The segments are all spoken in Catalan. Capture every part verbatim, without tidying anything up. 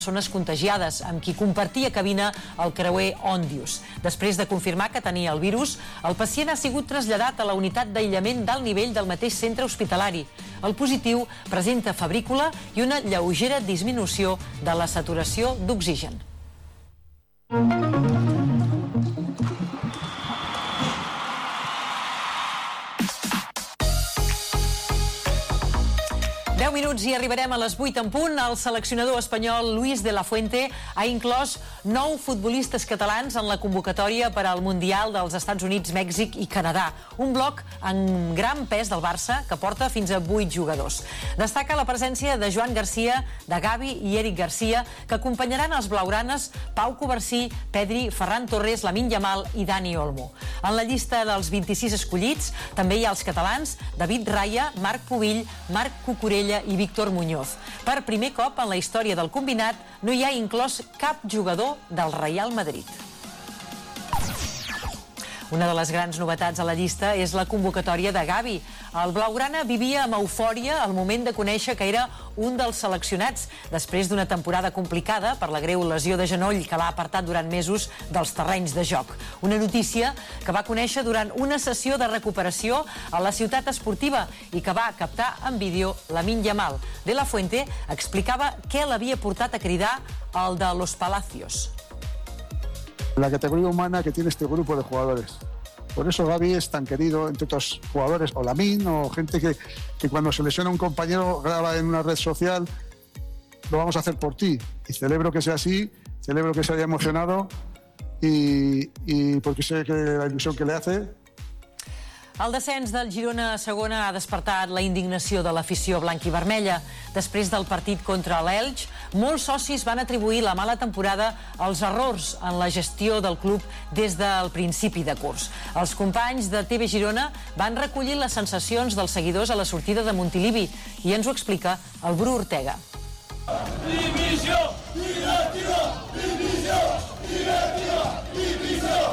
persones contagiades, amb qui compartia cabina el creuer Òndius. Després de confirmar que tenia el virus, el pacient ha sigut traslladat a la unitat d'aïllament d'alt nivell del mateix centre hospitalari. El positiu presenta febrícula i una lleugera disminució de la saturació d'oxigen. deu minuts i arribarem a les vuit en punt. El seleccionador espanyol Luis de la Fuente ha inclòs nou futbolistes catalans en la convocatòria per al Mundial dels Estats Units, Mèxic i Canadà. Un bloc en gran pes del Barça que porta fins a vuit jugadors. Destaca la presència de Joan Garcia, de Gavi i Eric Garcia, que acompanyaran els blaugranes Pau Covarsí, Pedri, Ferran Torres, Lamine Yamal i Dani Olmo. En la llista dels vint-i-sis escollits també hi ha els catalans David Raya, Marc Pubill, Marc Cucurella i Víctor Muñoz. Per primer cop en la història del combinat no hi ha inclòs cap jugador del Real Madrid. Una de les grans novetats a la llista és la convocatòria de Gavi. El blaugrana vivia amb eufòria al moment de conèixer que era un dels seleccionats, després d'una temporada complicada per la greu lesió de genoll que l'ha apartat durant mesos dels terrenys de joc. Una notícia que va conèixer durant una sessió de recuperació a la ciutat esportiva i que va captar en vídeo Lamine Yamal. De la Fuente explicava què l'havia portat a cridar el de Los Palacios. La categoría humana que tiene este grupo de jugadores. Por eso Gavi es tan querido entre otros jugadores, o Lamine, o gente que, que cuando se lesiona un compañero graba en una red social, lo vamos a hacer por ti. Y celebro que sea así, celebro que se haya emocionado y, y porque sé que la ilusión que le hace. El descens del Girona a segona ha despertat la indignació de l'afició blanc-i-vermella. Després del partit contra l'Elx, molts socis van atribuir la mala temporada als errors en la gestió del club des del principi de curs. Els companys de T V Girona van recollir les sensacions dels seguidors a la sortida de Montilivi i ens ho explica el Bru Ortega. Divisió! Divisió! Divisió! Divisió! Divisió!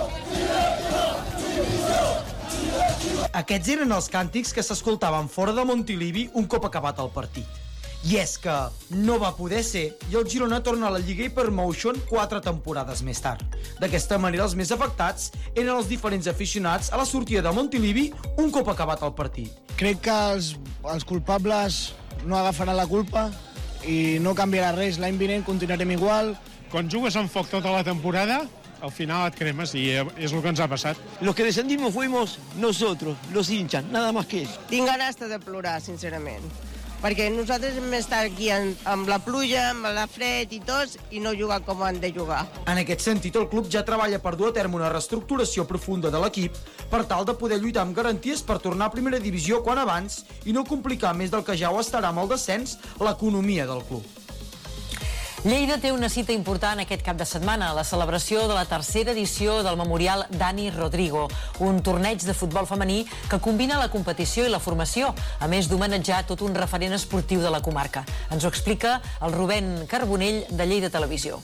Divisió! Aquests eren els càntics que s'escoltaven fora de Montilivi un cop acabat el partit. I és que no va poder ser i el Girona torna a la Lliga Hypermotion quatre temporades més tard. D'aquesta manera els més afectats eren els diferents aficionats a la sortida de Montilivi un cop acabat el partit. Crec que els, els culpables no agafaran la culpa i no canviarà res. L'any vinent continuarem igual. Quan jugues amb foc tota la temporada, al final et cremes i és el que ens ha passat. Los que descendimos fuimos nosotros, los hinchas, nada más que eso. Tinc ganes de plorar, sincerament, perquè nosaltres hem estat aquí amb la pluja, amb la fred i tots, i no jugar com han de jugar. En aquest sentit, el club ja treballa per dur a terme una reestructuració profunda de l'equip per tal de poder lluitar amb garanties per tornar a primera divisió quan abans i no complicar més del que ja ho estarà amb el descens l'economia del club. Lleida té una cita important aquest cap de setmana, la celebració de la tercera edició del Memorial Dani Rodrigo, un torneig de futbol femení que combina la competició i la formació, a més d'homenatjar tot un referent esportiu de la comarca. Ens ho explica el Rubén Carbonell de Lleida Televisió.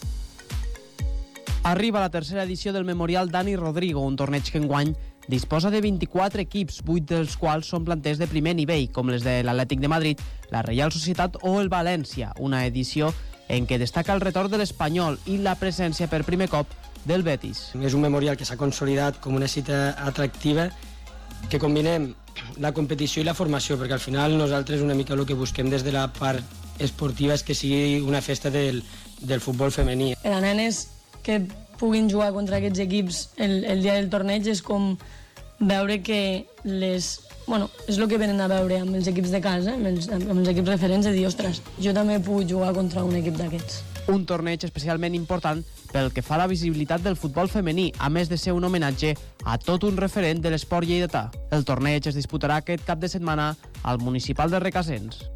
Arriba la tercera edició del Memorial Dani Rodrigo, un torneig que enguany disposa de vint-i-quatre equips, vuit dels quals són planters de primer nivell, com les de l'Atlètic de Madrid, la Reial Societat o el València, una edició en què destaca el retorn de l'Espanyol i la presència per primer cop del Betis. És un memorial que s'ha consolidat com una cita atractiva que combinem la competició i la formació, perquè al final nosaltres una mica el que busquem des de la part esportiva és que sigui una festa del, del futbol femení. Per a nenes que puguin jugar contra aquests equips el, el dia del torneig és com veure que les... Bueno, és el que venen a veure amb els equips de casa, amb els, amb els equips referents, de dir, ostres, jo també puc jugar contra un equip d'aquests. Un torneig especialment important pel que fa a la visibilitat del futbol femení, a més de ser un homenatge a tot un referent de l'esport lleidatà. El torneig es disputarà aquest cap de setmana al municipal de Requesens.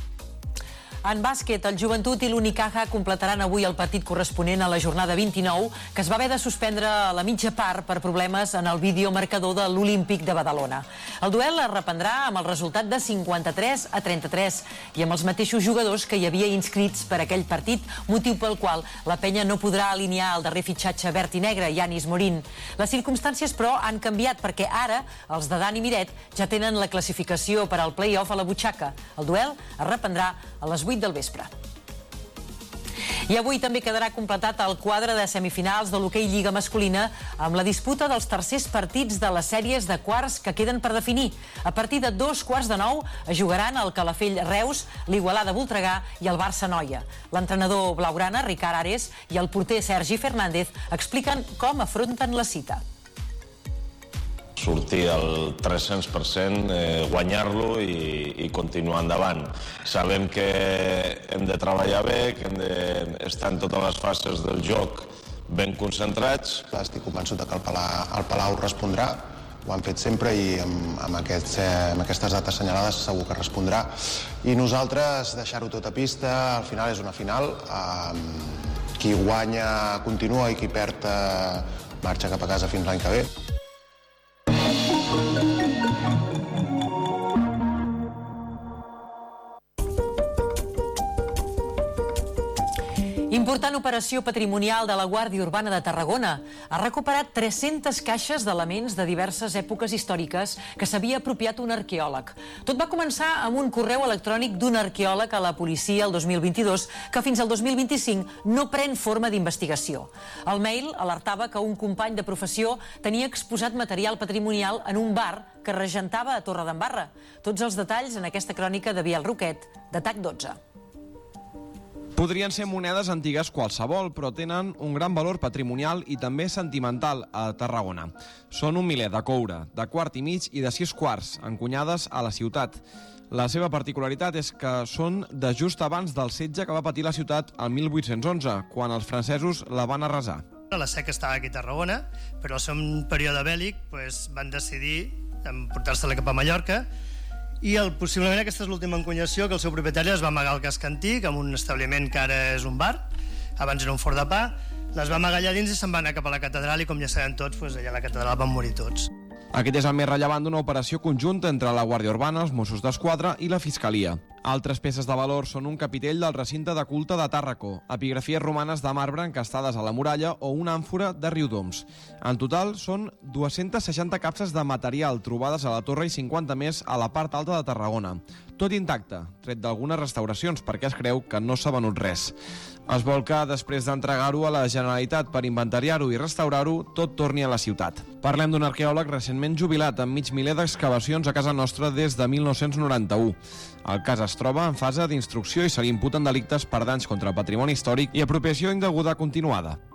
En bàsquet, el Joventut i l'Unicaja completaran avui el partit corresponent a la jornada vint-i-nou, que es va haver de suspendre a la mitja part per problemes en el videomarcador de l'Olímpic de Badalona. El duel es reprendrà amb el resultat de cinquanta-tres a trenta-tres i amb els mateixos jugadors que hi havia inscrits per aquell partit, motiu pel qual la penya no podrà alinear el darrer fitxatge verd i negre, Yanis Morín. Les circumstàncies, però, han canviat perquè ara els de Dani Miret ja tenen la classificació per al play-off a la butxaca. El duel es reprendrà a les vuit del vespre. I avui també quedarà completat el quadre de semifinals de l'hoquei Lliga masculina amb la disputa dels tercers partits de les sèries de quarts que queden per definir. A partir de dos quarts de nou es jugaran el Calafell Reus, l'Igualada Voltregà i el Barça Noia. L'entrenador blaugrana, Ricard Ares, i el porter Sergi Fernández expliquen com afronten la cita. Sortir al tres-cents per cent, eh, guanyar-lo i, i continuar endavant. Sabem que hem de treballar bé, que hem d'estar en totes les fases del joc ben concentrats. Estic convençut que el Palau, el Palau respondrà, ho han fet sempre i amb, amb, aquests, eh, amb aquestes dates assenyalades segur que respondrà. I nosaltres deixar-ho tot a pista, al final és una final. Eh, qui guanya continua i qui perd eh, marxa cap a casa fins l'any que ve. Important operació patrimonial de la Guàrdia Urbana de Tarragona. Ha recuperat tres-centes caixes d'elements de diverses èpoques històriques que s'havia apropiat un arqueòleg. Tot va començar amb un correu electrònic d'un arqueòleg a la policia el dos mil vint-i-dos que fins al dos mil vint-i-cinc no pren forma d'investigació. El mail alertava que un company de professió tenia exposat material patrimonial en un bar que regentava a Torredembarra. Tots els detalls en aquesta crònica de Biel Roquet, de TAC dotze. Podrien ser monedes antigues qualsevol, però tenen un gran valor patrimonial i també sentimental a Tarragona. Són un miler de coure, de quart i mig i de sis quarts, encunyades a la ciutat. La seva particularitat és que són de just abans del setge que va patir la ciutat el mil vuit-cents onze, quan els francesos la van arrasar. La S E C estava aquí a Tarragona, però al seu període bèl·lic doncs, van decidir portar-se-la cap a Mallorca. I el, possiblement aquesta és l'última encunyació que el seu propietari es va amagar al casc antic amb un establiment que ara és un bar, abans era un forn de pa, les va amagar allà dins i se'n va anar cap a la catedral i com ja sabem tots, doncs allà a la catedral van morir tots. Aquest és el més rellevant d'una operació conjunta entre la Guàrdia Urbana, els Mossos d'Esquadra i la Fiscalia. Altres peces de valor són un capitell del recinte de culte de Tàrraco, epigrafies romanes de marbre encastades a la muralla o una àmfora de Riudoms. En total són dues-centes seixanta capses de material trobades a la torre i cinquanta més a la part alta de Tarragona. Tot intacte, tret d'algunes restauracions perquè es creu que no s'ha venut res. Es vol que, després d'entregar-ho a la Generalitat per inventariar-ho i restaurar-ho, tot torni a la ciutat. Parlem d'un arqueòleg recentment jubilat amb mig miler d'excavacions a casa nostra des de mil nou-cents noranta-u. El cas es troba en fase d'instrucció i se li imputen delictes per danys contra el patrimoni històric i apropiació indeguda continuada.